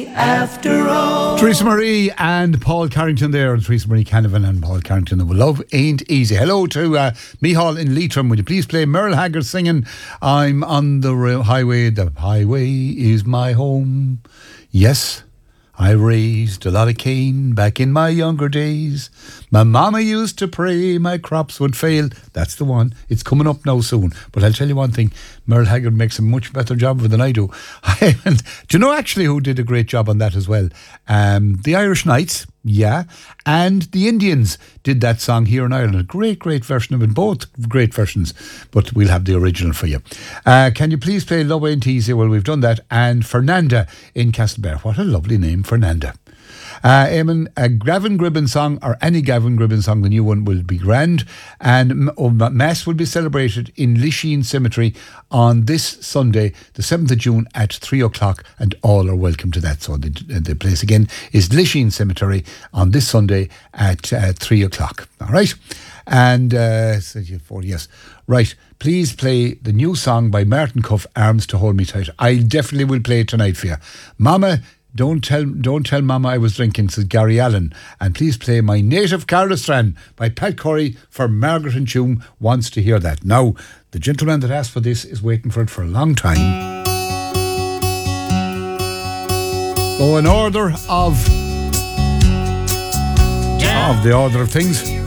After all. Teresa Marie and Paul Carrington there, and Teresa Marie Canavan and Paul Carrington. Love ain't easy. Hello to Mihal in Leitrim. Would you please play Merle Haggard singing I'm on the highway, the highway is my home. Yes, I raised a lot of cane back in my younger days. My mama used to pray my crops would fail. That's the one. It's coming up now soon. But I'll tell you one thing, Merle Haggard makes a much better job of it than I do. Do you know actually who did a great job on that as well? The Irish Knights, yeah, and the Indians did that song here in Ireland. A great version of it, both great versions, but we'll have the original for you. Can you please play Love Ain't Easy? Well, we've done that. And Fernanda in Castlebar. What a lovely name, Fernanda. Eamon, a Gavin Gribben song, or any Gavin Gribben song, the new one will be grand. And Mass will be celebrated in Lisheen Cemetery on this Sunday, the 7th of June at 3 o'clock, and all are welcome to that. So the place again is Lisheen Cemetery on this Sunday at 3 o'clock. All right? And, yes. Right, please play the new song by Martin Cuff, Arms to Hold Me Tight. I definitely will play it tonight for you. Mama, Don't tell Mama I was drinking, says Gary Allen. And please play My Native Carlistran by Pat Corey, for Margaret and Tuam wants to hear that. Now, the gentleman that asked for this is waiting for it for a long time. So in order of the order of things,